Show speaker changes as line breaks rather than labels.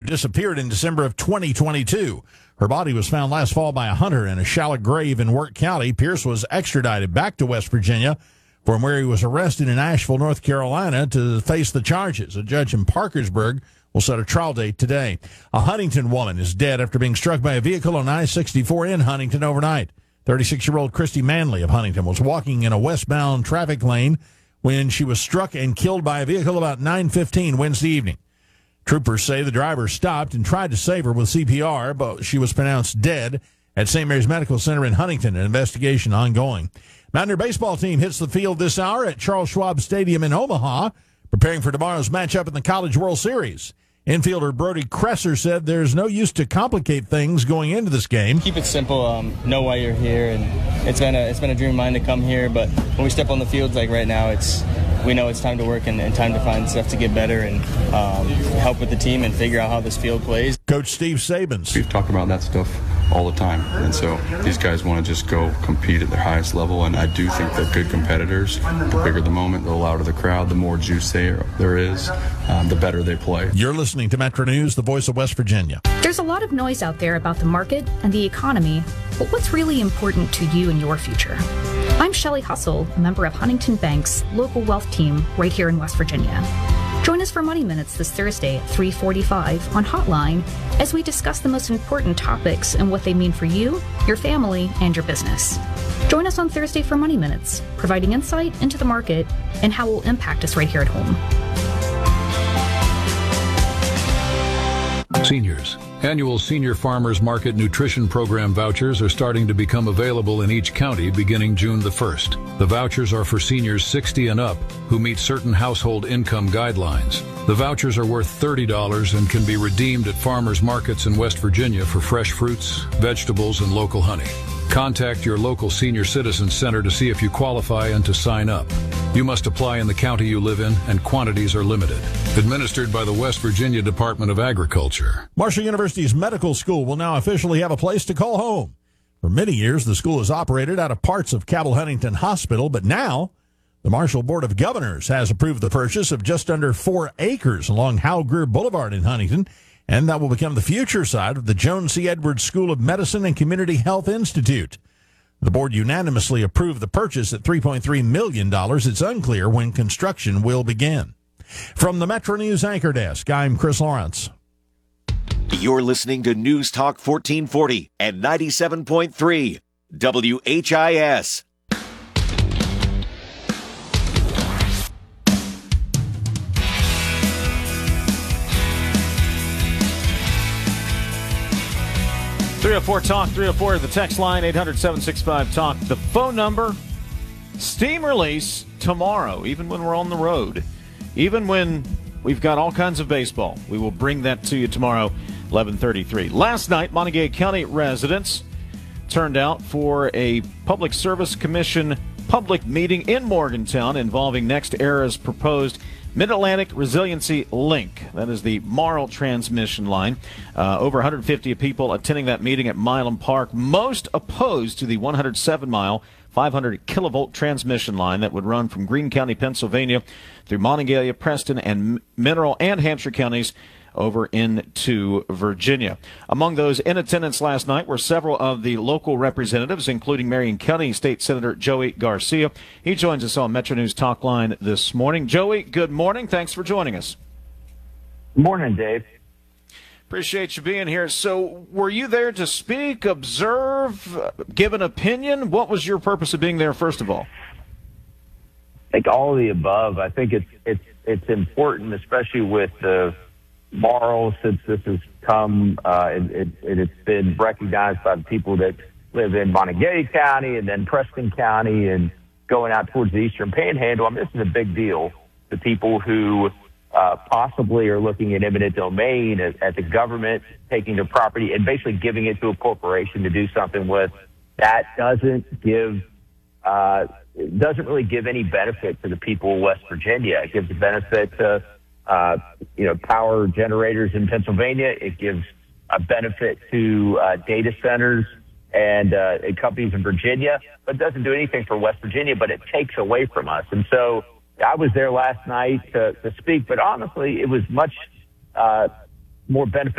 disappeared in December of 2022. Her body was found last fall by a hunter in a shallow grave in Wirt County. Pierce was extradited back to West Virginia from where he was arrested in Asheville, North Carolina, to face the charges. A judge in Parkersburg will set a trial date today. A Huntington woman is dead after being struck by a vehicle on I-64 in Huntington overnight. 36-year-old Christy Manley of Huntington was walking in a westbound traffic lane when she was struck and killed by a vehicle about 9:15 Wednesday evening. Troopers say the driver stopped and tried to save her with CPR, but she was pronounced dead at St. Mary's Medical Center in Huntington. An investigation ongoing. Mountaineer baseball team hits the field this hour at Charles Schwab Stadium in Omaha, preparing for tomorrow's matchup in the College World Series. Infielder Brody Kresser said there's no use to complicate things going into this game.
Keep it simple. Know why you're here, and it's been a dream of mine to come here. But when we step on the field, like right now, we know it's time to work and time to find stuff to get better and help with the team and figure out how this field plays.
Coach Steve Sabins.
We've talked about that stuff all the time, and so these guys want to just go compete at their highest level, and I do think they're good competitors. The bigger the moment, the louder the crowd, the more juice there is, the better they play.
You're listening to Metro News, the voice of West Virginia.
There's a lot of noise out there about the market and the economy, but what's really important to you and your future? I'm Shelley Hustle, a member of Huntington Bank's local wealth team right here in West Virginia. Join us for Money Minutes this Thursday at 3:45 on Hotline as we discuss the most important topics and what they mean for you, your family, and your business. Join us on Thursday for Money Minutes, providing insight into the market and how it will impact us right here at home.
Seniors. Annual Senior Farmers Market Nutrition Program vouchers are starting to become available in each county beginning June the 1st. The vouchers are for seniors 60 and up who meet certain household income guidelines. The vouchers are worth $30 and can be redeemed at farmers markets in West Virginia for fresh fruits, vegetables, and local honey. Contact your local senior citizen center to see if you qualify and to sign up. You must apply in the county you live in, and quantities are limited. Administered by the West Virginia Department of Agriculture.
Marshall University's medical school will now officially have a place to call home. For many years, the school has operated out of parts of Cabell Huntington Hospital, but now the Marshall Board of Governors has approved the purchase of just under 4 acres along Hal Greer Boulevard in Huntington, and that will become the future site of the Joan C. Edwards School of Medicine and Community Health Institute. The board unanimously approved the purchase at $3.3 million. It's unclear when construction will begin. From the Metro News Anchor Desk, I'm Chris Lawrence.
You're listening to News Talk 1440 and 97.3 WHIS.
Talk 304, the text line 800-765-TALK. The phone number. Steam release tomorrow, even when we're on the road, even when we've got all kinds of baseball. We will bring that to you tomorrow, 11:33. Last night, Montague County residents turned out for a Public Service Commission public meeting in Morgantown involving NextEra's proposed Mid-Atlantic Resiliency Link. That is the Marl transmission line. Over 150 people attending that meeting at Milam Park, most opposed to the 107-mile, 500-kilovolt transmission line that would run from Greene County, Pennsylvania, through Monongalia, Preston, and Mineral and Hampshire counties over into Virginia. Among those in attendance last night were several of the local representatives, including Marion County State Senator Joey Garcia. He joins us on Metro News Talk Line this morning. Joey, good morning. Thanks for joining us.
Good morning, Dave.
Appreciate you being here. So were you there to speak, observe, give an opinion? What was your purpose of being there, first of all?
I think all of the above. I think it's important, especially with the Marl, since this has come, it's been recognized by the people that live in Monongalia County and then Preston County and going out towards the Eastern Panhandle. I mean, this is a big deal to people who possibly are looking at eminent domain, at the government taking their property and basically giving it to a corporation to do something with. That doesn't really give any benefit to the people of West Virginia. It gives a benefit to power generators in Pennsylvania. It gives a benefit to data centers and companies in Virginia, but it doesn't do anything for West Virginia, but it takes away from us. And so I was there last night to speak, but honestly, it was much more beneficial